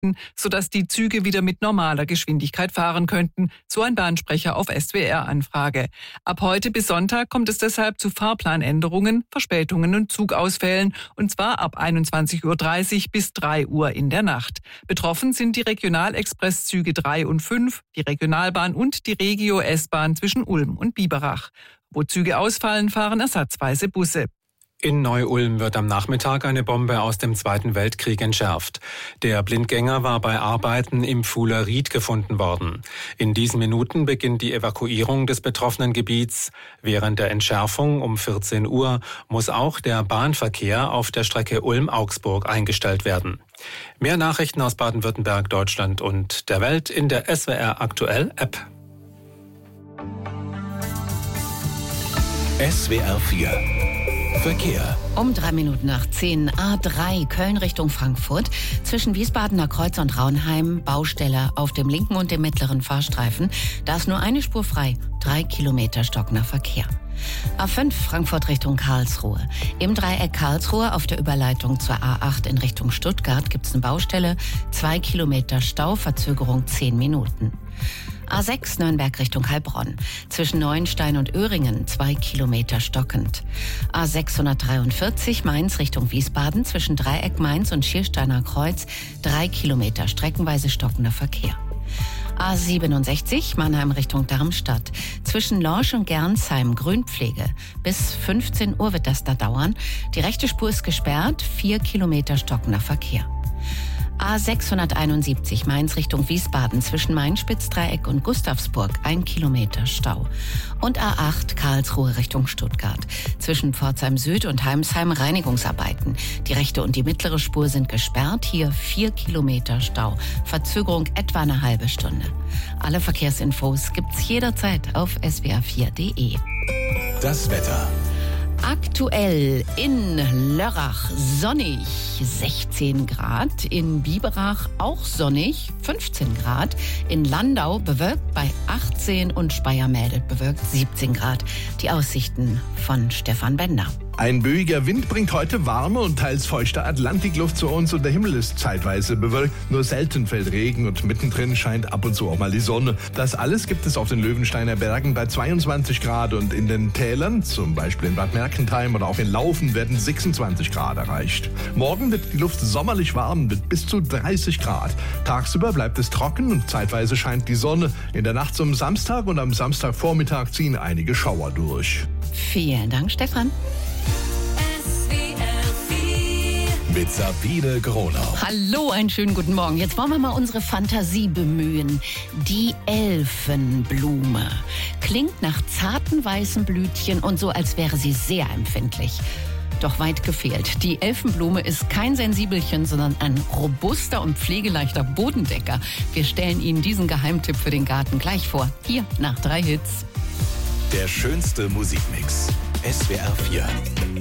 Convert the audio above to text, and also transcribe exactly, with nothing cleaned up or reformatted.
könnten, sodass die Züge wieder mit normaler Geschwindigkeit fahren könnten, so ein Bahnsprecher auf S W R-Anfrage. Ab heute bis Sonntag kommt es deshalb zu Fahrplanänderungen, Verspätungen und Zugausfällen, und zwar ab einundzwanzig Uhr dreißig bis drei Uhr in der Nacht. Betroffen sind die Regionalexpresszüge drei und fünf, die Regionalbahn und die Regio-S-Bahn zwischen Ulm und Biberach. Wo Züge ausfallen, fahren ersatzweise Busse. In Neu-Ulm wird am Nachmittag eine Bombe aus dem Zweiten Weltkrieg entschärft. Der Blindgänger war bei Arbeiten im Fuhler Ried gefunden worden. In diesen Minuten beginnt die Evakuierung des betroffenen Gebiets. Während der Entschärfung um vierzehn Uhr muss auch der Bahnverkehr auf der Strecke Ulm-Augsburg eingestellt werden. Mehr Nachrichten aus Baden-Württemberg, Deutschland und der Welt in der S W R Aktuell App. S W R vier Verkehr. Um drei Minuten nach zehn, A drei, Köln Richtung Frankfurt. Zwischen Wiesbadener Kreuz und Raunheim, Baustelle auf dem linken und dem mittleren Fahrstreifen. Da ist nur eine Spur frei, drei Kilometer stockender Verkehr. A fünf, Frankfurt Richtung Karlsruhe. Im Dreieck Karlsruhe auf der Überleitung zur A acht in Richtung Stuttgart gibt es eine Baustelle, zwei Kilometer Stau, Verzögerung zehn Minuten. A sechs, Nürnberg Richtung Heilbronn. Zwischen Neuenstein und Öhringen zwei Kilometer stockend. A sechshundertdreiundvierzig, Mainz Richtung Wiesbaden. Zwischen Dreieck Mainz und Schiersteiner Kreuz drei Kilometer streckenweise stockender Verkehr. A siebenundsechzig, Mannheim Richtung Darmstadt. Zwischen Lorsch und Gernsheim Grünpflege. Bis fünfzehn Uhr wird das da dauern. Die rechte Spur ist gesperrt, vier Kilometer stockender Verkehr. A sechshunderteinundsiebzig, Mainz Richtung Wiesbaden, zwischen Main-Spitzdreieck und Gustavsburg, ein Kilometer Stau. Und A acht, Karlsruhe Richtung Stuttgart, zwischen Pforzheim Süd und Heimsheim Reinigungsarbeiten. Die rechte und die mittlere Spur sind gesperrt, hier vier Kilometer Stau. Verzögerung etwa eine halbe Stunde. Alle Verkehrsinfos gibt's jederzeit auf s w r vier punkt d e. Das Wetter. Aktuell in Lörrach sonnig, sechzehn Grad, in Biberach auch sonnig, fünfzehn Grad, in Landau bewölkt bei achtzehn und Speyer-Mädel bewölkt siebzehn Grad. Die Aussichten von Stefan Bender. Ein böiger Wind bringt heute warme und teils feuchte Atlantikluft zu uns und der Himmel ist zeitweise bewölkt. Nur selten fällt Regen und mittendrin scheint ab und zu auch mal die Sonne. Das alles gibt es auf den Löwensteiner Bergen bei zweiundzwanzig Grad und in den Tälern, zum Beispiel in Bad Mergentheim oder auch in Laufen, werden sechsundzwanzig Grad erreicht. Morgen wird die Luft sommerlich warm mit bis zu dreißig Grad. Tagsüber bleibt es trocken und zeitweise scheint die Sonne. In der Nacht zum Samstag und am Samstagvormittag ziehen einige Schauer durch. Vielen Dank, Stefan. Mit Sabine Gronau. Hallo, einen schönen guten Morgen. Jetzt wollen wir mal unsere Fantasie bemühen. Die Elfenblume klingt nach zarten weißen Blütchen und so, als wäre sie sehr empfindlich. Doch weit gefehlt. Die Elfenblume ist kein Sensibelchen, sondern ein robuster und pflegeleichter Bodendecker. Wir stellen Ihnen diesen Geheimtipp für den Garten gleich vor. Hier nach drei Hits. Der schönste Musikmix. S W R vier.